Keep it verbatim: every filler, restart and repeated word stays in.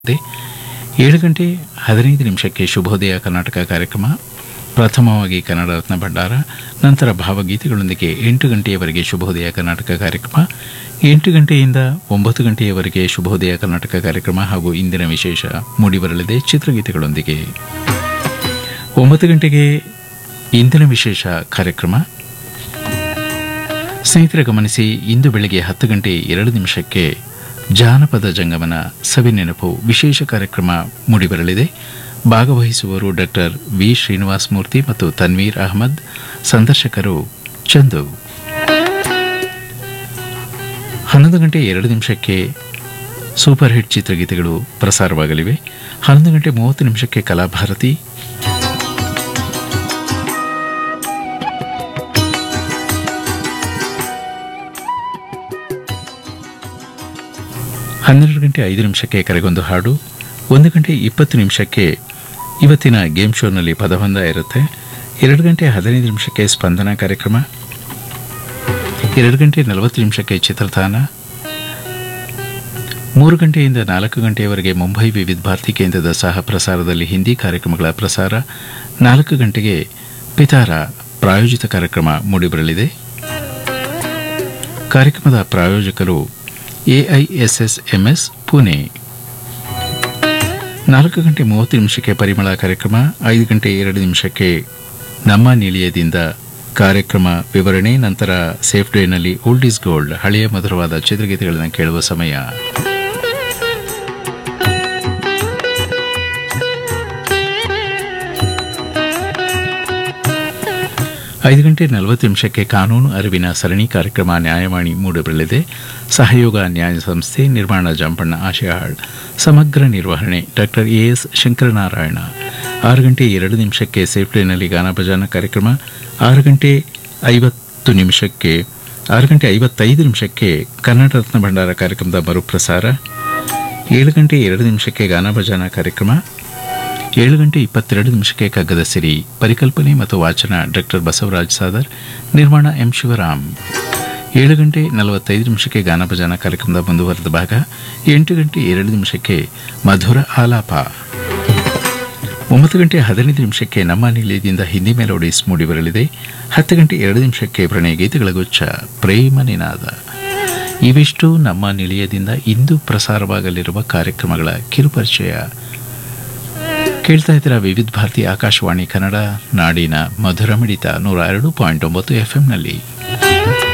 ಇದೆ. ಏಳು ಗಂಟೆ ಹದಿನೈದು ನಿಮಿಷಕ್ಕೆ ಶುಭೋದಯ ಕರ್ನಾಟಕ ಕಾರ್ಯಕ್ರಮ, ಪ್ರಥಮವಾಗಿ ಕನ್ನಡ ರತ್ನ ಭಂಡಾರ, ನಂತರ ಭಾವಗೀತೆಗಳೊಂದಿಗೆ ಎಂಟು ಗಂಟೆಯವರೆಗೆ ಶುಭೋದಯ ಕರ್ನಾಟಕ ಕಾರ್ಯಕ್ರಮ, ಎಂಟು ಗಂಟೆಯಿಂದ ಒಂಬತ್ತು ಗಂಟೆಯವರೆಗೆ ಶುಭೋದಯ ಕರ್ನಾಟಕ ಕಾರ್ಯಕ್ರಮ ಹಾಗೂ ಇಂದಿನ ವಿಶೇಷ ಮೂಡಿಬರಲಿದೆ ಚಿತ್ರಗೀತೆಗಳೊಂದಿಗೆ. ಒಂಬತ್ತು ಗಂಟೆಗೆ ಇಂದಿನ ವಿಶೇಷ ಕಾರ್ಯಕ್ರಮ. ಸ್ನೇಹಿತರೆ ಗಮನಿಸಿ, ಇಂದು ಬೆಳಗ್ಗೆ ಹತ್ತು ಗಂಟೆ ಎರಡು ನಿಮಿಷಕ್ಕೆ ಜಾನಪದ ಜಂಗಮನ ಸವಿನೆನಪು ವಿಶೇಷ ಕಾರ್ಯಕ್ರಮ ಮೂಡಿಬರಲಿದೆ. ಭಾಗವಹಿಸುವವರು ಡಾಕ್ಟರ್ ವಿ ಶ್ರೀನಿವಾಸ ಮೂರ್ತಿ ಮತ್ತು ತನ್ವೀರ್ ಅಹಮದ್. ಸಂದರ್ಶಕರು ಚಂದು. ಹನ್ನೊಂದು ಗಂಟೆ ಎರಡು ನಿಮಿಷಕ್ಕೆ ಸೂಪರ್ ಹಿಟ್ ಚಿತ್ರಗೀತೆಗಳು ಪ್ರಸಾರವಾಗಲಿವೆ. ಹನ್ನೊಂದು ಗಂಟೆ ಮೂವತ್ತು ನಿಮಿಷಕ್ಕೆ ಕಲಾಭಾರತಿ. ಹನ್ನೆರಡು ಗಂಟೆ ಐದು ನಿಮಿಷಕ್ಕೆ ಕರೆಗೊಂದು ಹಾಡು. ಒಂದು ಗಂಟೆ ಇಪ್ಪತ್ತು ನಿಮಿಷಕ್ಕೆ ಇವತ್ತಿನ ಗೇಮ್ ಶೋನಲ್ಲಿ ಪದಬಂಧ ಇರುತ್ತೆ. ಎರಡು ಗಂಟೆ ಹದಿನೈದು ನಿಮಿಷಕ್ಕೆ ಸ್ಪಂದನ ಕಾರ್ಯಕ್ರಮ. ಎರಡು ಗಂಟೆ ನಲವತ್ತು ನಿಮಿಷಕ್ಕೆ ಚಿತ್ರತಾನ. ಮೂರು ಗಂಟೆಯಿಂದ ನಾಲ್ಕು ಗಂಟೆಯವರೆಗೆ ಮುಂಬೈ ವಿವಿಧ ಭಾರತಿ ಕೇಂದ್ರದ ಸಹ ಪ್ರಸಾರದಲ್ಲಿ ಹಿಂದಿ ಕಾರ್ಯಕ್ರಮಗಳ ಪ್ರಸಾರ. ನಾಲ್ಕು ಗಂಟೆಗೆ ಪಿತಾರ ಪ್ರಾಯೋಜಿತ ಕಾರ್ಯಕ್ರಮ ಮೂಡಿಬರಲಿದೆ. ಕಾರ್ಯಕ್ರಮದ ಪ್ರಾಯೋಜಕರು ಎಐಎಸ್ಎಸ್ಎಂಎಸ್ ಪುಣೆ. ನಾಲ್ಕು ಗಂಟೆ ಮೂವತ್ತು ನಿಮಿಷಕ್ಕೆ ಪರಿಮಳ ಕಾರ್ಯಕ್ರಮ. ಐದು ಗಂಟೆ ಎರಡು ನಿಮಿಷಕ್ಕೆ ನಮ್ಮ ನಿಲಯದಿಂದ ಕಾರ್ಯಕ್ರಮ ವಿವರಣೆ. ನಂತರ ಸೇಫ್ ಡೇನಲ್ಲಿ ಓಲ್ಡ್ ಈಸ್ ಗೋಲ್ಡ್, ಹಳೆಯ ಮಧುರವಾದ ಚಿತ್ರಗೀತೆಗಳನ್ನು ಕೇಳುವ ಸಮಯ. ಐದು ಗಂಟೆ ನಲವತ್ತು ನಿಮಿಷಕ್ಕೆ ಕಾನೂನು ಅರಿವಿನ ಸರಣಿ ಕಾರ್ಯಕ್ರಮ ನ್ಯಾಯವಾಣಿ ಮೂಡಿಬರಲಿದೆ. ಸಹಯೋಗ ನ್ಯಾಯ ಸಂಸ್ಥೆ, ನಿರ್ಮಾಣ ಜಾಂಪಣ್ಣ ಆಶೆಹಾಳ್, ಸಮಗ್ರ ನಿರ್ವಹಣೆ ಡಾಕ್ಟರ್ ಎಎಸ್ ಶಂಕರನಾರಾಯಣ. ಆರು ಗಂಟೆ ಎರಡು ನಿಮಿಷಕ್ಕೆ ಸೇಫ್ಟೇನಲ್ಲಿ ಗಾನ ಭಜಾನ ಕಾರ್ಯಕ್ರಮ. ಆರು ಗಂಟೆ ಐವತ್ತು ನಿಮಿಷಕ್ಕೆ ಆರು ಗಂಟೆ ಐವತ್ತೈದು ನಿಮಿಷಕ್ಕೆ ಕನ್ನಡ ರತ್ನ ಭಂಡಾರ ಕಾರ್ಯಕ್ರಮದ ಮರುಪ್ರಸಾರ. ಏಳು ಗಂಟೆ ಎರಡು ನಿಮಿಷಕ್ಕೆ ಗಾನ ಭಜಾನ ಕಾರ್ಯಕ್ರಮ. ಏಳು ಗಂಟೆ ಇಪ್ಪತ್ತೆರಡು ನಿಮಿಷಕ್ಕೆ ಕಗ್ಗದ ಸಿರಿ, ಪರಿಕಲ್ಪನೆ ಮತ್ತು ವಾಚನ ಡಾಕ್ಟರ್ ಬಸವರಾಜ್ ಸಾದರ್, ನಿರ್ಮಾಣ ಎಂ ಶಿವರಾಮ್. ಏಳು ಗಂಟೆ ನಲವತ್ತೈದು ನಿಮಿಷಕ್ಕೆ ಗಾನ ಭಜಾನ ಕಾರ್ಯಕ್ರಮದ ಮುಂದುವರೆದ ಭಾಗ. ಎಂಟು ಗಂಟೆ ಎರಡು ನಿಮಿಷಕ್ಕೆ ಮಧುರ ಆಲಾಪ. ಒಂಬತ್ತು ಗಂಟೆ ಹದಿನೈದು ನಿಮಿಷಕ್ಕೆ ನಮ್ಮ ನಿಲಯದಿಂದ ಹಿಂದಿ ಮೆಲೋಡಿಸ್ ಮೂಡಿಬರಲಿದೆ. ಹತ್ತು ಗಂಟೆ ಎರಡು ನಿಮಿಷಕ್ಕೆ ಪ್ರಣಯ ಗೀತೆಗಳ ಗುಚ್ಛ, ಪ್ರೇಮ ನಿನಾದ. ಇವಿಷ್ಟು ನಮ್ಮ ನಿಲಯದಿಂದ ಇಂದು ಪ್ರಸಾರವಾಗಲಿರುವ ಕಾರ್ಯಕ್ರಮಗಳ ಕಿರುಪರಿಚಯ. ಕೇಳ್ತಾ ಇದ್ದೀರಾ ವಿವಿಧ ಭಾರತಿ ಆಕಾಶವಾಣಿ ಕನ್ನಡ, ನಾಡಿನ ಮಧುರ ಮಿಡಿತ ನೂರ ಎರಡು ಪಾಯಿಂಟ್ ಒಂಬತ್ತು ಎಫ್ಎಂನಲ್ಲಿ.